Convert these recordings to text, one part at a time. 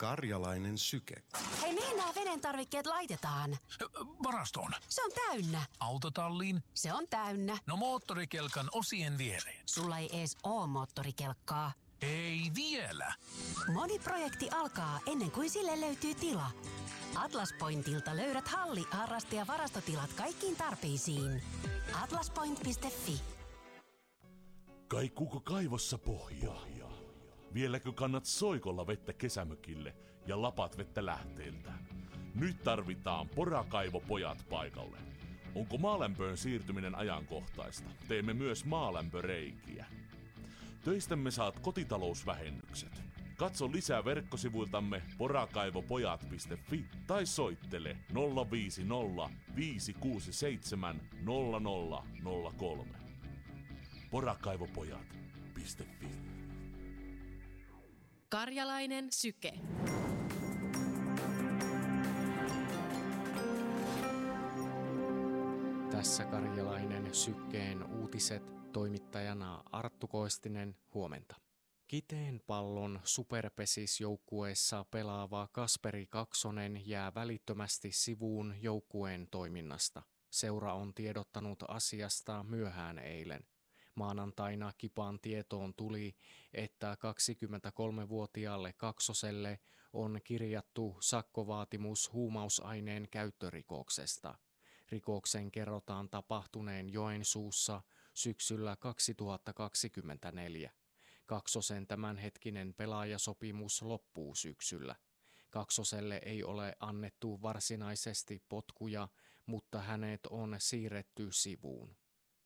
Karjalainen syke. Hei, mihin nämä veden tarvikkeet laitetaan? Varastoon. Se on täynnä. Autotalliin. Se on täynnä. No moottorikelkan osien viereen. Sulla ei ees oo moottorikelkkaa. Ei vielä. Moni projekti alkaa ennen kuin sille löytyy tila. Atlas Pointilta löydät halli-, harraste- ja varastotilat kaikkiin tarpeisiin. atlaspoint.fi. Kaikuuko kaivossa pohjaa? Vieläkö kannat soikolla vettä kesämökille ja lapat vettä lähteeltä? Nyt tarvitaan Porakaivopojat paikalle. Onko maalämpöön siirtyminen ajankohtaista? Teemme myös maalämpöreikiä. Töistämme saat kotitalousvähennykset. Katso lisää verkkosivuiltamme porakaivopojat.fi tai soittele 050 567 0003. Porakaivopojat.fi. Karjalainen syke. Tässä Karjalainen sykkeen uutiset, toimittajana Arttu Koistinen, huomenta. Kiteen pallon superpesisjoukkueessa pelaava Kasperi Kaksonen jää välittömästi sivuun joukkueen toiminnasta. Seura on tiedottanut asiasta myöhään eilen. Maanantaina Kipan tietoon tuli, että 23-vuotiaalle Kaksoselle on kirjattu sakkovaatimus huumausaineen käyttörikoksesta. Rikoksen kerrotaan tapahtuneen Joensuussa syksyllä 2024. Kaksosen tämänhetkinen pelaajasopimus loppuu syksyllä. Kaksoselle ei ole annettu varsinaisesti potkuja, mutta hänet on siirretty sivuun.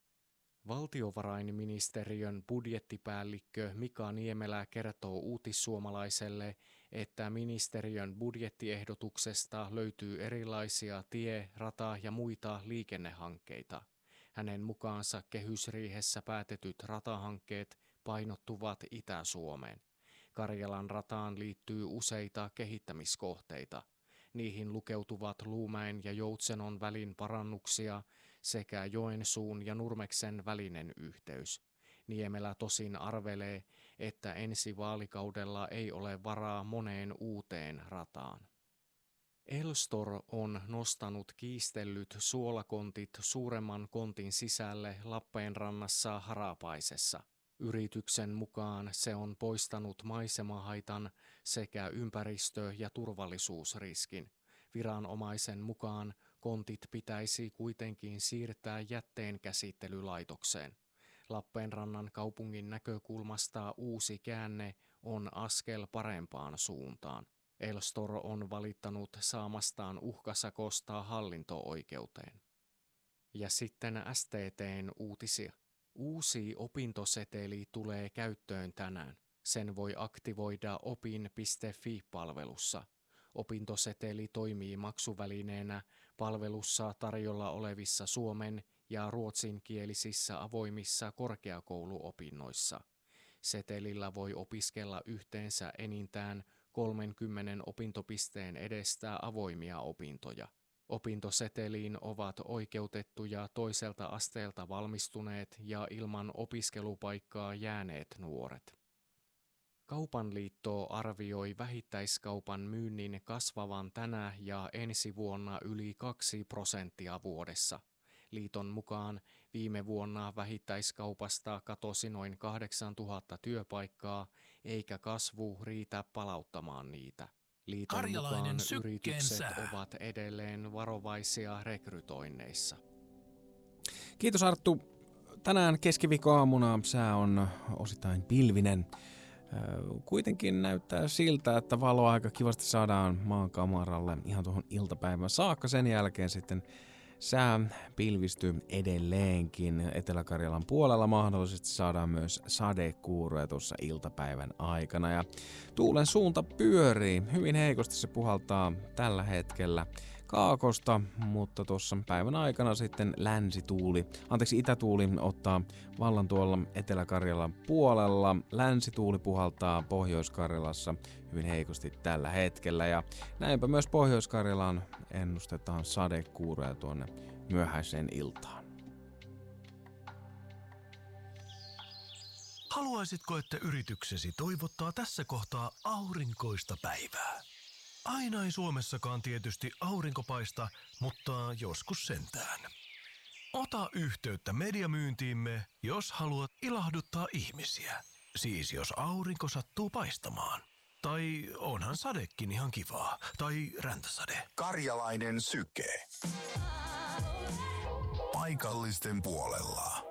Valtiovarainministeriön budjettipäällikkö Mika Niemelä kertoo Uutissuomalaiselle, että ministeriön budjettiehdotuksesta löytyy erilaisia tie-, rata- ja muita liikennehankkeita. Hänen mukaansa kehysriihessä päätetyt ratahankkeet painottuvat Itä-Suomeen. Karjalan rataan liittyy useita kehittämiskohteita. Niihin lukeutuvat Luumäen ja Joutsenon välin parannuksia sekä Joensuun ja Nurmeksen välinen yhteys. Niemelä tosin arvelee, että ensi vaalikaudella ei ole varaa moneen uuteen rataan. Elstor on nostanut kiistellyt suolakontit suuremman kontin sisälle Lappeenrannassa Harapaisessa. Yrityksen mukaan se on poistanut maisemahaitan sekä ympäristö- ja turvallisuusriskin. Viranomaisen mukaan kontit pitäisi kuitenkin siirtää jätteenkäsittelylaitokseen. Lappeenrannan kaupungin näkökulmasta uusi käänne on askel parempaan suuntaan. Elstor on valittanut saamastaan uhkasakosta hallinto-oikeuteen. Ja sitten STT:n uutisia. Uusi opintoseteli tulee käyttöön tänään. Sen voi aktivoida opin.fi-palvelussa. Opintoseteli toimii maksuvälineenä palvelussa tarjolla olevissa suomen- ja ruotsinkielisissä avoimissa korkeakouluopinnoissa. Setelillä voi opiskella yhteensä enintään 30 opintopisteen edestä avoimia opintoja. Opintoseteliin ovat oikeutettuja toiselta asteelta valmistuneet ja ilman opiskelupaikkaa jääneet nuoret. Kaupan liitto arvioi vähittäiskaupan myynnin kasvavan tänä ja ensi vuonna yli 2% vuodessa. Liiton mukaan viime vuonna vähittäiskaupasta katosi noin 8000 työpaikkaa, eikä kasvu riitä palauttamaan niitä. Liiton Karjalainen mukaan yritykset sää. ovat edelleen varovaisia rekrytoinneissa. Kiitos Arttu. Tänään keskiviikkoaamuna sää on osittain pilvinen. Kuitenkin näyttää siltä, että valoa aika kivasti saadaan maan kamaralle ihan tuohon iltapäivän saakka. Sen jälkeen sitten sää pilvistyy edelleenkin. Etelä-Karjalan puolella mahdollisesti saadaan myös sadekuuroja tuossa iltapäivän aikana. Ja tuulen suunta pyörii. Hyvin heikosti se puhaltaa tällä hetkellä kaakosta, mutta tuossa päivän aikana sitten itätuuli ottaa vallan tuolla Etelä-Karjalan puolella. Länsituuli puhaltaa Pohjois-Karjalassa hyvin heikosti tällä hetkellä ja näinpä myös Pohjois-Karjalaan ennustetaan sadekuuroja tuonne myöhäiseen iltaan. Haluaisitko, että yrityksesi toivottaa tässä kohtaa aurinkoista päivää? Aina ei Suomessakaan tietysti aurinko paista, mutta joskus sentään. Ota yhteyttä mediamyyntiimme, jos haluat ilahduttaa ihmisiä. Siis jos aurinko sattuu paistamaan. Tai onhan sadekin ihan kivaa. Tai räntäsade. Karjalainen Syke. Paikallisten puolella.